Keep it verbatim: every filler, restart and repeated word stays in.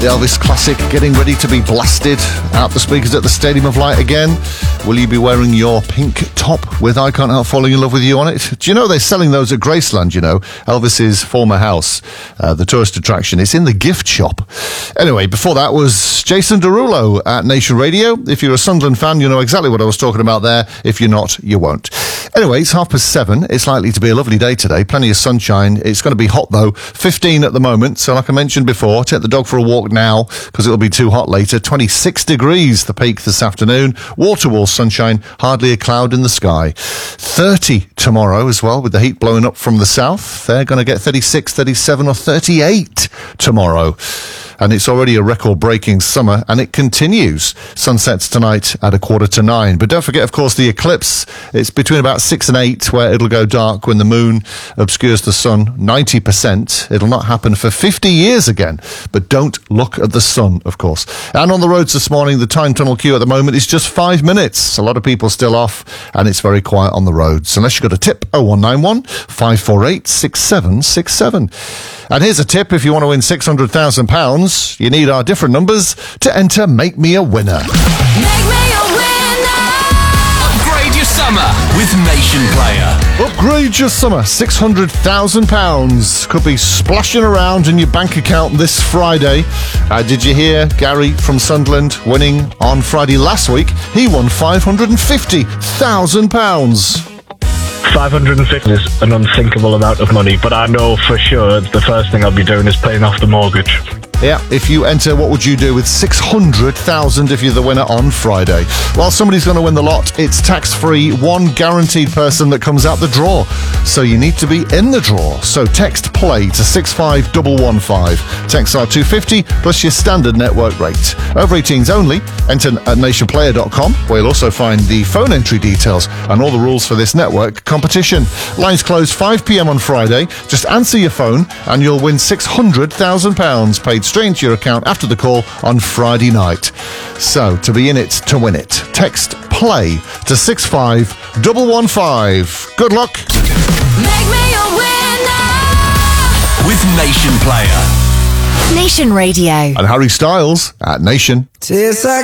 the Elvis classic getting ready to be blasted out the speakers at the Stadium of Light again. Will you be wearing your pink top with I Can't Help Falling in Love with You on it? Do you know they're selling those at Graceland, you know, Elvis's former house, uh, the tourist attraction. It's in the gift shop. Anyway, before that was Jason Derulo at Nation Radio. If you're a Sunderland fan, you know exactly what I was talking about there. If you're not, you won't. Anyway, it's half past seven. It's likely to be a lovely day today. Plenty of sunshine. It's going to be hot, though. fifteen at the moment. So like I mentioned before, take the dog for a walk now because it'll be too hot later. twenty-six degrees, the peak this afternoon. Wall-to-wall sunshine. Hardly a cloud in the sky. thirty tomorrow as well, with the heat blowing up from the south. They're going to get thirty-six, thirty-seven or thirty-eight tomorrow. And it's already a record-breaking summer, and it continues. Sunsets tonight at a quarter to nine. But don't forget, of course, the eclipse. It's between about six and eight, where it'll go dark when the moon obscures the sun. ninety percent. It'll not happen for fifty years again. But don't look at the sun, of course. And on the roads this morning, the time tunnel queue at the moment is just five minutes. A lot of people still off, and it's very quiet on the roads. Unless you've got a tip, oh one nine one, five four eight, six seven six seven. And here's a tip if you want to win six hundred thousand pounds. You need our different numbers to enter Make Me a Winner. Make me a winner! Upgrade your summer with Nation Player. Upgrade your summer. six hundred thousand pounds could be splashing around in your bank account this Friday. Uh, did you hear Gary from Sunderland winning on Friday last week? He won five hundred fifty thousand pounds. five hundred fifty is an unthinkable amount of money, but I know for sure the first thing I'll be doing is paying off the mortgage. Yeah, if you enter, what would you do with six hundred thousand if you're the winner on Friday? Well, somebody's going to win the lot. It's tax-free, one guaranteed person that comes out the draw. So you need to be in the draw. So text PLAY to six five one one five. Texts are two hundred fifty plus your standard network rate. Over eighteens only. Enter at nation player dot com, where you'll also find the phone entry details and all the rules for this network competition. Lines close five p.m. on Friday. Just answer your phone and you'll win six hundred thousand pounds paid straight into your account after the call on Friday night. So, to be in it, to win it, text PLAY to six five one one five. Good luck. Make me a winner! With Nation Player. Nation Radio. And Harry Styles at Nation. Tastes like